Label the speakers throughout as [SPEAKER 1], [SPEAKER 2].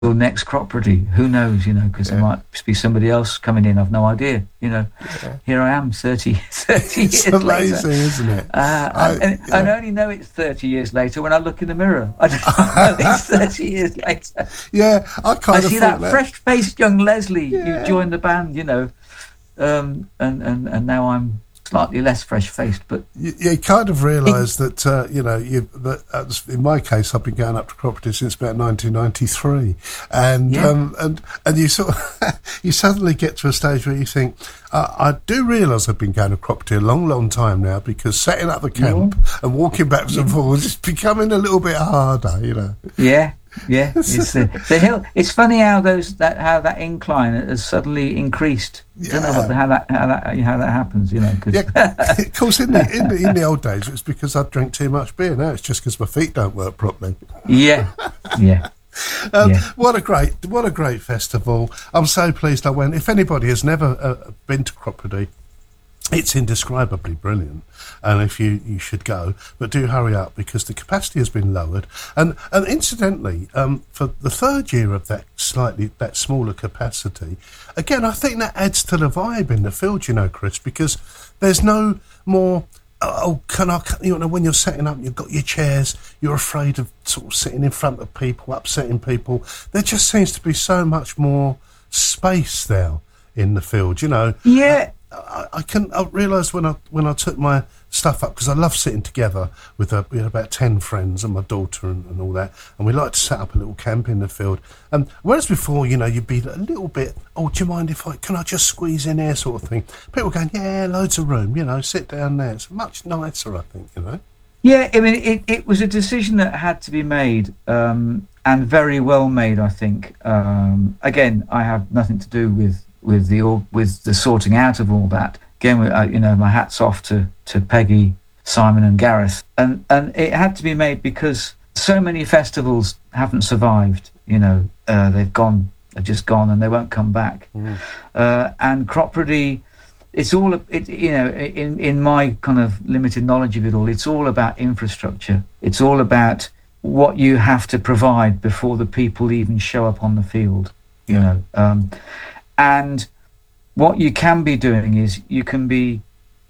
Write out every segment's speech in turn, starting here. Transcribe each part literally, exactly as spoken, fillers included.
[SPEAKER 1] next Cropredy. Who knows, you know, because yeah. there might be somebody else coming in. I've no idea, you know. Yeah. Here I am, thirty, thirty
[SPEAKER 2] it's
[SPEAKER 1] years
[SPEAKER 2] amazing,
[SPEAKER 1] later.
[SPEAKER 2] Isn't it?
[SPEAKER 1] Uh,
[SPEAKER 2] I,
[SPEAKER 1] and,
[SPEAKER 2] yeah.
[SPEAKER 1] and I only know it's thirty years later when I look in the mirror. I don't know it's thirty years later.
[SPEAKER 2] Yeah, I kind
[SPEAKER 1] I
[SPEAKER 2] of
[SPEAKER 1] see that,
[SPEAKER 2] that
[SPEAKER 1] fresh-faced young Leslie.
[SPEAKER 2] Yeah.
[SPEAKER 1] You joined the band, you know, um, and, and, and now I'm slightly less fresh-faced, but
[SPEAKER 2] you, you kind of realise that uh, you know you. That uh, in my case, I've been going up to Cropredy since about nineteen ninety-three, and
[SPEAKER 1] yeah.
[SPEAKER 2] um, and and you sort of you suddenly get to a stage where you think, uh, I do realise I've been going to Cropredy a long, long time now, because setting up the camp yeah. and walking backwards yeah. and forwards is becoming a little bit harder, you know.
[SPEAKER 1] Yeah. Yeah, it's the, the hill. It's funny how those that how that incline has suddenly increased. I don't know what, how that how that how that happens. You know, cause
[SPEAKER 2] yeah, of course, in the, in the in the old days, it's because I drink too much beer. Now it's just because my feet don't work properly.
[SPEAKER 1] Yeah, yeah.
[SPEAKER 2] Um,
[SPEAKER 1] yeah.
[SPEAKER 2] What a great what a great festival! I'm so pleased I went. If anybody has never uh, been to Cropredy, it's indescribably brilliant, and if you, you should go, but do hurry up because the capacity has been lowered. And and incidentally, um, for the third year of that slightly that smaller capacity, again, I think that adds to the vibe in the field, you know, Chris, because there's no more. Oh, can I? You know, when you're setting up, you've got your chairs. You're afraid of sort of sitting in front of people, upsetting people. There just seems to be so much more space now in the field, you know.
[SPEAKER 1] Yeah.
[SPEAKER 2] I, I can. I realised when I when I took my stuff up, because I love sitting together with a, we had about ten friends and my daughter and, and all that, and we like to set up a little camp in the field. And whereas before, you know, you'd be a little bit, oh, do you mind if I can I just squeeze in here, sort of thing. People going, yeah, loads of room, you know, sit down there. It's much nicer, I think, you know.
[SPEAKER 1] Yeah, I mean, it, it was a decision that had to be made, um, and very well made, I think. Um, again, I have nothing to do with. with the with the sorting out of all that. Again, uh, you know, my hat's off to, to Peggy, Simon and Gareth. And and it had to be made because so many festivals haven't survived, you know, uh, they've gone, they've just gone and they won't come back. Mm. Uh, and Cropredy, it's all, it, you know, in, in my kind of limited knowledge of it all, it's all about infrastructure. It's all about what you have to provide before the people even show up on the field, you yeah. know. Um, And what you can be doing is you can be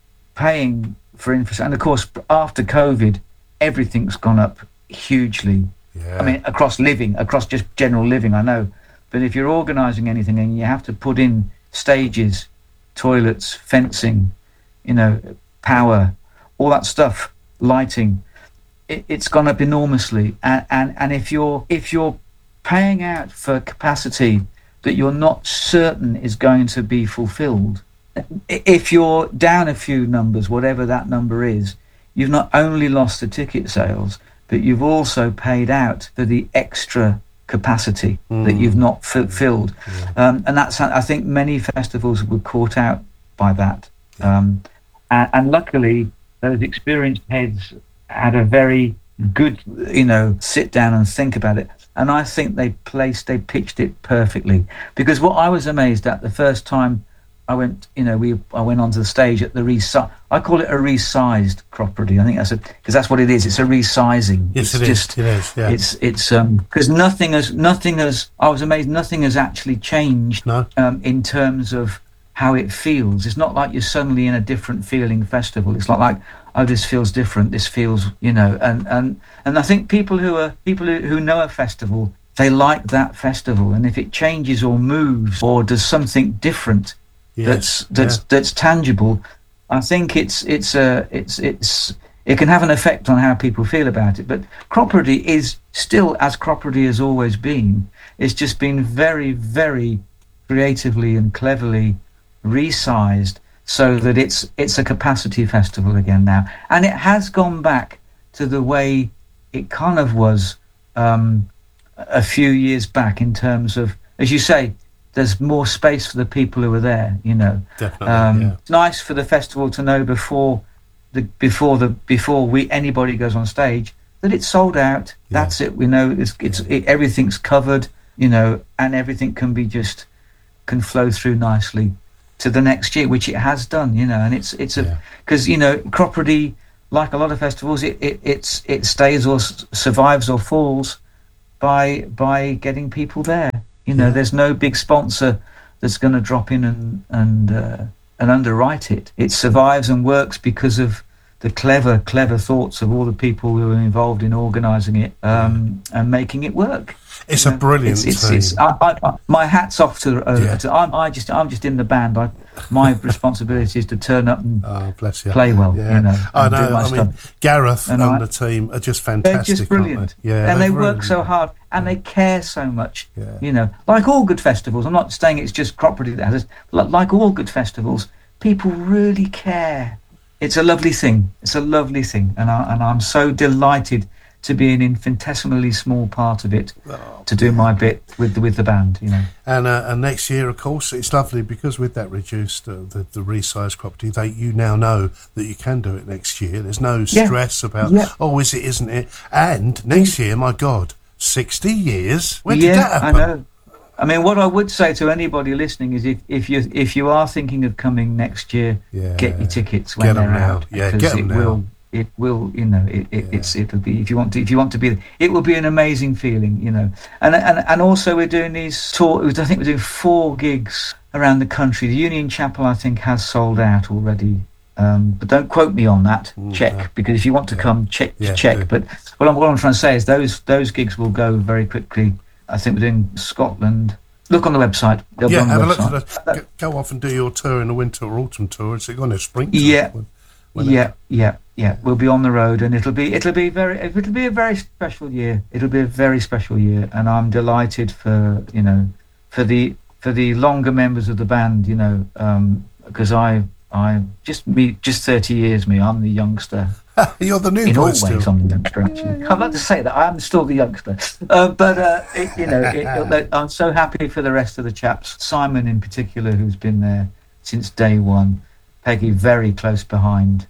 [SPEAKER 1] paying for infrastructure. And of course, after COVID, everything's gone up hugely. Yeah. I mean, across living, across just general living, I know. But if you're organising anything and you have to put in stages, toilets, fencing, you know, power, all that stuff, lighting, it, it's gone up enormously. And, and and if you're if you're paying out for capacity that you're not certain is going to be fulfilled, if you're down a few numbers, whatever that number is, you've not only lost the ticket sales, but you've also paid out for the extra capacity mm. that you've not fulfilled. Yeah. Um, and that's, I think many festivals were caught out by that. Yeah. Um, and, and luckily, those experienced heads had a very good, you know, sit down and think about it. And I think they placed, they pitched it perfectly. Because what I was amazed at the first time I went, you know, we I went onto the stage at the resi- I call it a resized Cropredy. I think that's a because that's what it is. It's a resizing.
[SPEAKER 2] Yes,
[SPEAKER 1] it's
[SPEAKER 2] it
[SPEAKER 1] just,
[SPEAKER 2] is. It is. Yeah.
[SPEAKER 1] It's it's um because nothing has nothing has. I was amazed. Nothing has actually changed.
[SPEAKER 2] No.
[SPEAKER 1] Um, in terms of how it feels. It's not like you're suddenly in a different feeling festival. It's not like, oh, this feels different. This feels, you know, and and and I think people who are people who, who know a festival, they like that festival, and if it changes or moves or does something different. Yes, that's that's yeah. that's tangible. I think it's it's a it's it's it can have an effect on how people feel about it. But Cropredy is still as Cropredy has always been. It's just been very very creatively and cleverly resized so that it's it's a capacity festival again now, and it has gone back to the way it kind of was um, a few years back in terms of, as you say. There's more space for the people who are there, you know.
[SPEAKER 2] Definitely,
[SPEAKER 1] um,
[SPEAKER 2] yeah.
[SPEAKER 1] It's nice for the festival to know before the before the before we anybody goes on stage that it's sold out. Yeah. That's it. We know it's it's it, everything's covered, you know, and everything can be just can flow through nicely to the next year, which it has done, you know. And it's it's a because yeah. you know Cropredy, like a lot of festivals, it, it it's it stays or s- survives or falls by by getting people there. You know,
[SPEAKER 2] Yeah.
[SPEAKER 1] there's no big sponsor that's going to drop in and and uh, and underwrite it. It survives and works because of the clever, clever thoughts of all the people who are involved in organising it um, and making it work.
[SPEAKER 2] It's
[SPEAKER 1] You
[SPEAKER 2] a
[SPEAKER 1] know,
[SPEAKER 2] brilliant
[SPEAKER 1] It's, it's,
[SPEAKER 2] team.
[SPEAKER 1] it's, I, I, I, my hat's off to. Uh,
[SPEAKER 2] Yeah.
[SPEAKER 1] to I'm, I just, I'm just in the band. I, my responsibility is to turn up and
[SPEAKER 2] Oh, bless you.
[SPEAKER 1] play well.
[SPEAKER 2] Yeah.
[SPEAKER 1] You know,
[SPEAKER 2] I
[SPEAKER 1] and do
[SPEAKER 2] know.
[SPEAKER 1] my
[SPEAKER 2] I
[SPEAKER 1] stuff.
[SPEAKER 2] mean, Gareth
[SPEAKER 1] And
[SPEAKER 2] and
[SPEAKER 1] I-
[SPEAKER 2] the team are just
[SPEAKER 1] They're
[SPEAKER 2] fantastic.
[SPEAKER 1] just brilliant,
[SPEAKER 2] aren't they? Yeah,
[SPEAKER 1] and they
[SPEAKER 2] they're
[SPEAKER 1] work
[SPEAKER 2] really-
[SPEAKER 1] so hard, and they care so much.
[SPEAKER 2] Yeah.
[SPEAKER 1] You know, like all good festivals. I'm not saying it's just Cropredy that has this. Like, like all good festivals, people really care. It's a lovely thing. It's a lovely thing, and I and I'm so delighted to be an infinitesimally small part of it,
[SPEAKER 2] Oh,
[SPEAKER 1] to do my bit with the, with the band. You know.
[SPEAKER 2] And, uh, and next year, of course, it's lovely because with that reduced, uh, the, the resized Cropredy, they, you now know that you can do it next year. There's no
[SPEAKER 1] Yeah.
[SPEAKER 2] stress about,
[SPEAKER 1] Yeah.
[SPEAKER 2] oh, is it, isn't it? And next year, my God, sixty years? When did
[SPEAKER 1] yeah,
[SPEAKER 2] that
[SPEAKER 1] I
[SPEAKER 2] happen?
[SPEAKER 1] know. I mean, what I would say to anybody listening is, if, if you if you are thinking of coming next year,
[SPEAKER 2] Yeah.
[SPEAKER 1] get your tickets when
[SPEAKER 2] Get
[SPEAKER 1] they're
[SPEAKER 2] 'em now.
[SPEAKER 1] out.
[SPEAKER 2] Yeah,
[SPEAKER 1] because
[SPEAKER 2] get 'em
[SPEAKER 1] it
[SPEAKER 2] now.
[SPEAKER 1] will it will you know it, it
[SPEAKER 2] Yeah.
[SPEAKER 1] it's it'll be if you want to if you want to be it will be an amazing feeling, you know. And and and also we're doing these tours. I think we're doing four gigs around the country. The Union Chapel, I think, has sold out already. Um, but don't quote me on that.
[SPEAKER 2] Mm,
[SPEAKER 1] check
[SPEAKER 2] no.
[SPEAKER 1] because if you want to
[SPEAKER 2] Yeah.
[SPEAKER 1] come, check
[SPEAKER 2] Yeah,
[SPEAKER 1] check.
[SPEAKER 2] do.
[SPEAKER 1] But what I'm what I'm trying to say is those those gigs will go very quickly. I think we're doing Scotland. Look on the website. They'll be
[SPEAKER 2] Yeah,
[SPEAKER 1] on the
[SPEAKER 2] have a look
[SPEAKER 1] website.
[SPEAKER 2] at that. Go, go off and do your tour in the winter or autumn tour. It's going to spring tour.
[SPEAKER 1] Yeah.
[SPEAKER 2] When- when it-
[SPEAKER 1] Yeah, yeah, yeah. We'll be on the road, and it'll be it'll be very it'll be a very special year. It'll be a very special year, and I'm delighted for you know for the for the longer members of the band. You know, because I I just me just thirty years. Me, I'm the youngster.
[SPEAKER 2] You're the new
[SPEAKER 1] In all
[SPEAKER 2] boy
[SPEAKER 1] ways,
[SPEAKER 2] still.
[SPEAKER 1] I'm the youngster. Actually, I'd like to say that I'm still the youngster, uh, but uh, it, you know, it, it, I'm so happy for the rest of the chaps. Simon, in particular, who's been there since day one. Peggy, very close behind,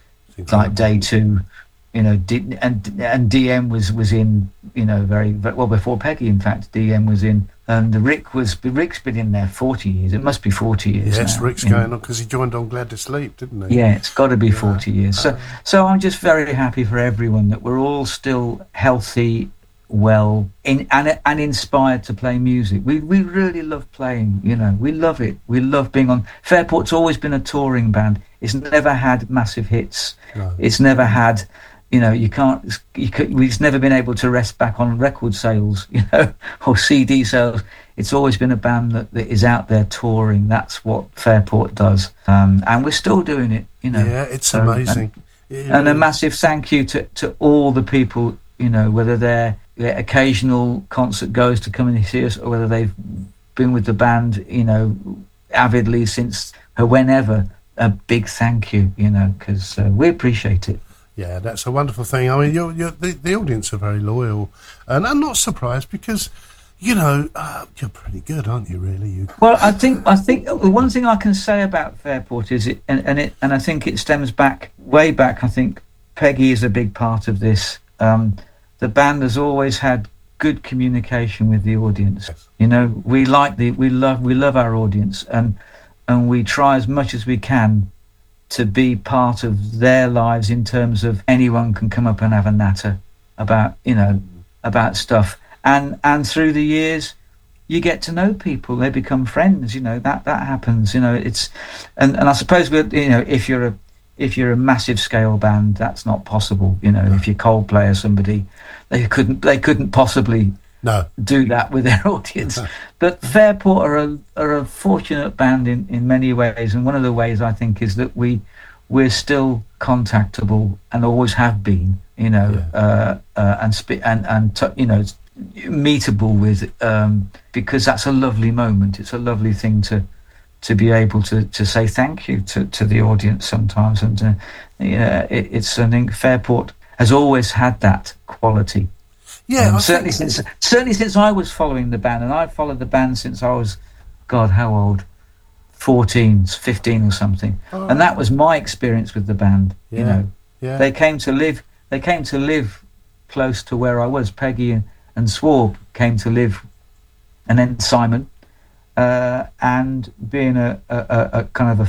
[SPEAKER 1] like day two. You know, D, and and D M was was in. You know, very, very well before Peggy. In fact, D M was in, and Rick was. Rick's been in there forty years. It must be forty years.
[SPEAKER 2] Yes,
[SPEAKER 1] now,
[SPEAKER 2] Rick's
[SPEAKER 1] you know.
[SPEAKER 2] going on because he joined on Glad to Sleep, didn't he?
[SPEAKER 1] Yeah, it's got to be
[SPEAKER 2] Yeah.
[SPEAKER 1] forty years. So, so I'm just very happy for everyone that we're all still healthy, well, in, and and inspired to play music. We we really love playing. You know, we love it. We love being on. Fairport's always been a touring band. It's never had massive hits.
[SPEAKER 2] No.
[SPEAKER 1] It's never had. You know, you can't. You could, we've never been able to rest back on record sales. You know, or C D sales. It's always been a band that, that is out there touring. That's what Fairport does, um, and we're still doing it. You know,
[SPEAKER 2] Yeah, it's
[SPEAKER 1] So,
[SPEAKER 2] amazing. It
[SPEAKER 1] and a
[SPEAKER 2] really-
[SPEAKER 1] massive thank you to, to all the people, you know, whether they're, they're occasional concert goers to come and see us, or whether they've been with the band, you know, avidly since uh, whenever. A big thank you, you know, because uh, we appreciate it.
[SPEAKER 2] Yeah, that's a wonderful thing. I mean, you're, you're, the, the audience are very loyal, and I'm not surprised because, you know, uh, you're pretty good, aren't you? Really, you.
[SPEAKER 1] Well, I think I think the one thing I can say about Fairport is it, and, and it, and I think it stems back way back. I think Peggy is a big part of this. Um, the band has always had good communication with the audience.
[SPEAKER 2] Yes.
[SPEAKER 1] You know, we like the we love we love our audience, and and we try as much as we can to be part of their lives in terms of anyone can come up and have a natter about you know about stuff, and and through the years you get to know people, they become friends, you know, that that happens, you know, it's and, and I suppose we're, you know, if you're a if you're a massive scale band, that's not possible, you know. If you're Coldplay or somebody, they couldn't they couldn't possibly
[SPEAKER 2] No.
[SPEAKER 1] do that with their audience. But Fairport are a are a fortunate band in, in many ways, and one of the ways I think is that we we're still contactable and always have been, you know,
[SPEAKER 2] Yeah.
[SPEAKER 1] uh, uh, and sp- and and t- you know, meetable with, um, because that's a lovely moment. It's a lovely thing to to be able to, to say thank you to, to the audience sometimes, and uh, yeah, it, it's I think Fairport has always had that quality.
[SPEAKER 2] Yeah,
[SPEAKER 1] Um,
[SPEAKER 2] I
[SPEAKER 1] certainly
[SPEAKER 2] think-
[SPEAKER 1] since certainly since I was following the band, and I've followed the band since I was, God, how old? fourteen, fifteen or something.
[SPEAKER 2] Oh.
[SPEAKER 1] And that was my experience with the band. You
[SPEAKER 2] Yeah,
[SPEAKER 1] know,
[SPEAKER 2] yeah.
[SPEAKER 1] they came to live. They came to live close to where I was. Peggy and, and Swarb came to live, and then Simon, uh, and being a, a, a, a kind of a,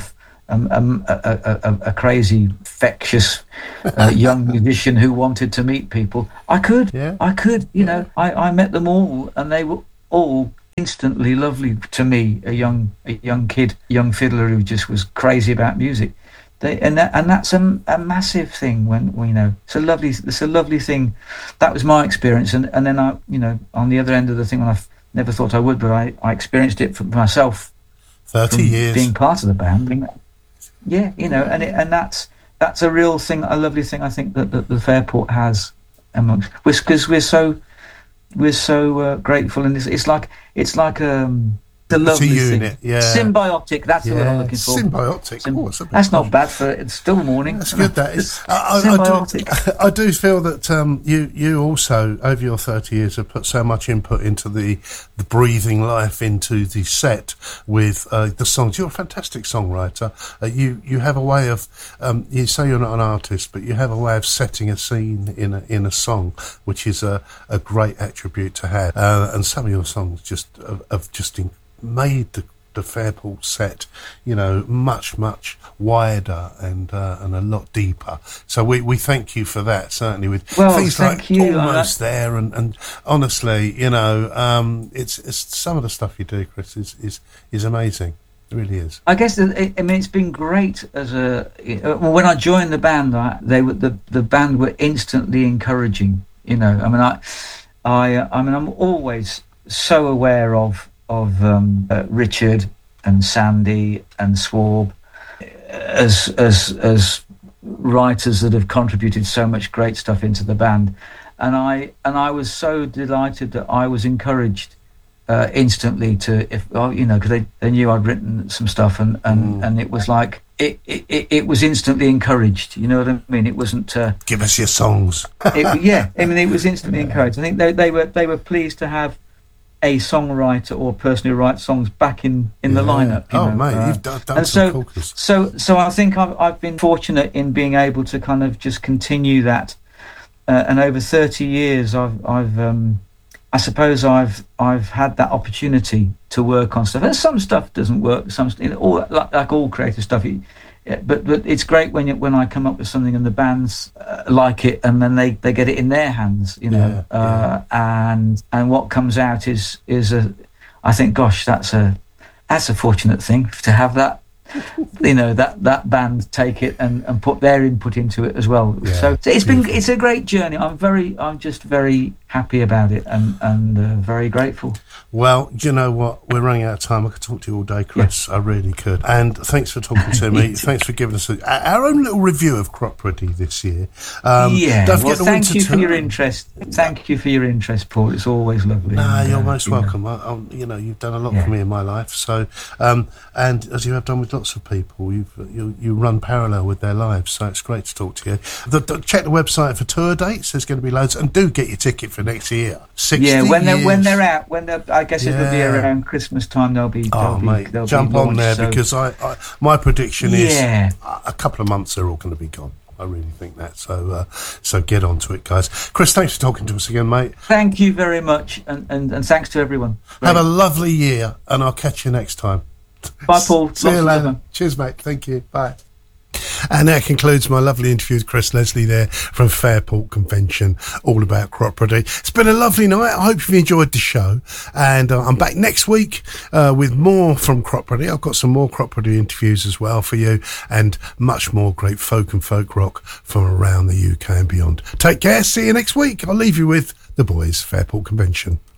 [SPEAKER 1] um, um, a, a, a, a crazy, infectious uh, young musician who wanted to meet people, I could.
[SPEAKER 2] Yeah.
[SPEAKER 1] I could. You know, I, I met them all, and they were all instantly lovely to me. A young a young kid, young fiddler who just was crazy about music. They, and that, and that's a, a massive thing. When, when you know, it's a lovely it's a lovely thing. That was my experience, and and then I, you know, on the other end of the thing, when I never thought I would, but I, I experienced it for myself.
[SPEAKER 2] Thirty years
[SPEAKER 1] being part of the band. Being, yeah, you know, and it, and that's that's a real thing, a lovely thing. I think that, that the Fairport has amongst, because we're so we're so uh, grateful, and it's, it's like it's like um, the lovely
[SPEAKER 2] it's a unit,
[SPEAKER 1] thing.
[SPEAKER 2] yeah,
[SPEAKER 1] symbiotic. That's
[SPEAKER 2] yeah.
[SPEAKER 1] the word I'm looking for.
[SPEAKER 2] Symbiotic.
[SPEAKER 1] Symb-
[SPEAKER 2] oh, that's
[SPEAKER 1] that's not bad for it's still morning.
[SPEAKER 2] That's good. That is. I,
[SPEAKER 1] symbiotic.
[SPEAKER 2] I, do, I do feel that um, you you also over your thirty years have put so much input into the the breathing life into the set with uh, the songs. You're a fantastic songwriter. Uh, you you have a way of um, you say you're not an artist, but you have a way of setting a scene in a in a song, which is a, a great attribute to have. Uh, and some of your songs just have, have just in, made the the Fairport set, you know, much much wider and uh, and a lot deeper. So we, we thank you for that. Certainly with
[SPEAKER 1] well,
[SPEAKER 2] things like
[SPEAKER 1] you.
[SPEAKER 2] Almost There, and, and honestly, you know, um, it's, it's some of the stuff you do, Chris, is is, is amazing. It really is.
[SPEAKER 1] I guess it, I mean it's been great as a well, when I joined the band. I, they were the the band were instantly encouraging. You know, I mean I I I mean I'm always so aware of. of um, uh, Richard and Sandy and Swarb as as as writers that have contributed so much great stuff into the band, and I and I was so delighted that I was encouraged uh, instantly to if oh, you know because they, they knew I'd written some stuff and and,
[SPEAKER 2] mm.
[SPEAKER 1] and it was like it, it it was instantly encouraged. You know what I mean? It wasn't uh,
[SPEAKER 2] give us your songs.
[SPEAKER 1] it, yeah, I mean it was instantly yeah. encouraged. I think they they were they were pleased to have a songwriter or a person who writes songs back in, in yeah. the lineup. You
[SPEAKER 2] oh,
[SPEAKER 1] know?
[SPEAKER 2] mate,
[SPEAKER 1] uh,
[SPEAKER 2] you've done, done
[SPEAKER 1] and
[SPEAKER 2] some
[SPEAKER 1] so,
[SPEAKER 2] corkers.
[SPEAKER 1] so, so I think I've, I've been fortunate in being able to kind of just continue that. Uh, and over thirty years, I've, I've, um, I suppose I've, I've had that opportunity to work on stuff. And some stuff doesn't work. Some, you know, all like, like all creative stuff. You, Yeah, but but it's great when you, when I come up with something and the bands uh, like it, and then they, they get it in their hands, you know.
[SPEAKER 2] Yeah,
[SPEAKER 1] uh,
[SPEAKER 2] yeah.
[SPEAKER 1] And and what comes out is is a, I think, gosh, that's a that's a fortunate thing to have that, you know, that, that band take it and, and put their input into it as well.
[SPEAKER 2] Yeah,
[SPEAKER 1] so, so it's
[SPEAKER 2] beautiful.
[SPEAKER 1] been it's a great journey. I'm very I'm just very happy about it and and uh, very grateful.
[SPEAKER 2] Well, you know what? We're running out of time. I could talk to you all day, Chris. Yeah. I really could. And thanks for talking to me. Thanks for giving us a, our own little review of Cropredy this year. Um,
[SPEAKER 1] yeah.
[SPEAKER 2] Don't
[SPEAKER 1] well,
[SPEAKER 2] forget the
[SPEAKER 1] thank
[SPEAKER 2] winter
[SPEAKER 1] you for
[SPEAKER 2] tour.
[SPEAKER 1] your interest. Thank you for your interest, Paul. It's always lovely.
[SPEAKER 2] Nah,
[SPEAKER 1] and,
[SPEAKER 2] you're
[SPEAKER 1] uh,
[SPEAKER 2] most
[SPEAKER 1] you know.
[SPEAKER 2] welcome. I, I, you know, you've done a lot
[SPEAKER 1] Yeah.
[SPEAKER 2] for me in my life. So, um, and as you have done with lots of people, you've, you you run parallel with their lives. So it's great to talk to you. The, the, check the website for tour dates. There's going to be loads, and do get your ticket for next year. Sixty
[SPEAKER 1] Yeah, when they're
[SPEAKER 2] years.
[SPEAKER 1] when they're out, when they're, I guess it'll be
[SPEAKER 2] Yeah.
[SPEAKER 1] around Christmas time. They'll be. They'll
[SPEAKER 2] Oh,
[SPEAKER 1] be,
[SPEAKER 2] mate,
[SPEAKER 1] they'll
[SPEAKER 2] jump
[SPEAKER 1] be
[SPEAKER 2] on
[SPEAKER 1] launched,
[SPEAKER 2] there
[SPEAKER 1] so.
[SPEAKER 2] because I, I, my prediction
[SPEAKER 1] Yeah.
[SPEAKER 2] is a couple of months they're all going to be gone. I really think that. So, uh, so get on to it, guys. Chris, thanks for talking to us again, mate.
[SPEAKER 1] Thank you very much, and, and, and thanks to everyone. Great.
[SPEAKER 2] Have a lovely year, and I'll catch you next time.
[SPEAKER 1] Bye, Paul.
[SPEAKER 2] See you
[SPEAKER 1] Lots of
[SPEAKER 2] later.
[SPEAKER 1] love.
[SPEAKER 2] Cheers, mate. Thank you. Bye. And that concludes my lovely interview with Chris Leslie there from Fairport Convention, all about Cropredy. It's been a lovely night. I hope you've enjoyed the show. And uh, I'm back next week uh, with more from Cropredy. I've got some more Cropredy interviews as well for you, and much more great folk and folk rock from around the U K and beyond. Take care. See you next week. I'll leave you with the boys, Fairport Convention.